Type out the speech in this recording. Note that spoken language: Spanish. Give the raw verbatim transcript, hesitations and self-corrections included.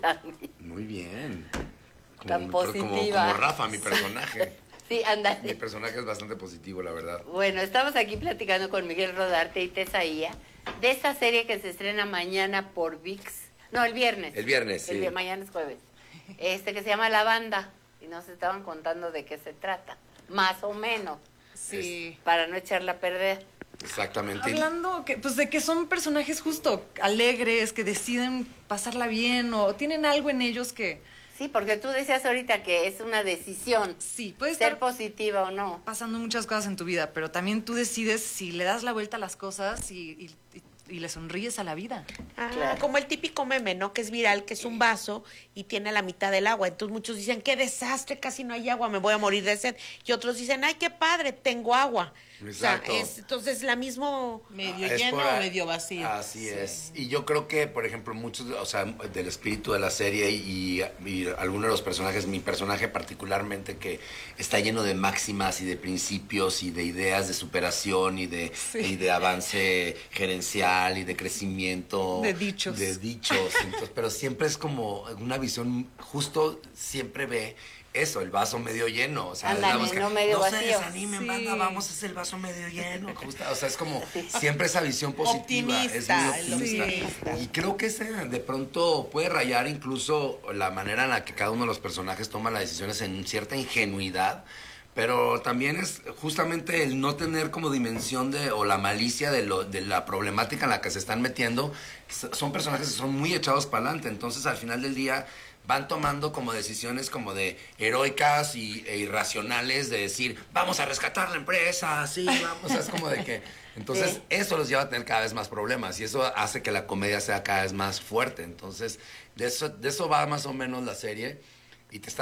también. Muy bien. Como Tan mi- positiva. Como, como Rafa, mi personaje. Sí, ándale. Mi personaje es bastante positivo, la verdad. Bueno, estamos aquí platicando con Miguel Rodarte y Tesaía de esta serie que se estrena mañana por V I X. No, el viernes. El viernes, El sí. vi- mañana es jueves. Este que se llama La Banda. Y nos estaban contando de qué se trata. Más o menos. Sí. Para no echarla a perder. Exactamente. Hablando que, pues de que son personajes justo alegres, que deciden pasarla bien o tienen algo en ellos que Sí, porque tú decías ahorita que es una decisión. sí, puede Ser estar positiva o no. pasando muchas cosas en tu vida, pero también tú decides si le das la vuelta a las cosas y, y, y- y le sonríes a la vida. Ah, Claro. como el típico meme, ¿no? Que es viral, que es un vaso y tiene la mitad del agua. Entonces muchos dicen, qué desastre, casi no hay agua, me voy a morir de sed. Y otros dicen, ay, qué padre, tengo agua. Exacto. O sea, es, entonces la mismo... Medio Es lleno por o ahí. medio vacío. Así Sí. es. Y yo creo que, por ejemplo, muchos, o sea, del espíritu de la serie y, y algunos de los personajes, mi personaje particularmente, que está lleno de máximas y de principios y de ideas de superación y de, Sí. y de avance gerencial y de crecimiento. De dichos. De dichos. Entonces, pero siempre es como una visión, justo siempre ve eso, el vaso medio lleno. O sea, Ándale, digamos que, no medio se vacío". desanimen, Sí. banda, vamos, es el vaso medio lleno. Justo, o sea, es como siempre esa visión positiva. Optimista, es el muy optimista. optimista. Y creo que ese de pronto puede rayar incluso la manera en la que cada uno de los personajes toma las decisiones en cierta ingenuidad. Pero también es justamente el no tener como dimensión de, o la malicia de, lo, de la problemática en la que se están metiendo. S- Son personajes que son muy echados para adelante. Entonces, al final del día, van tomando como decisiones como de heroicas y, e irracionales de decir, vamos a rescatar la empresa, sí, vamos. O sea, es como de que... Entonces, Sí. eso los lleva a tener cada vez más problemas y eso hace que la comedia sea cada vez más fuerte. Entonces, de eso, de eso va más o menos la serie y te está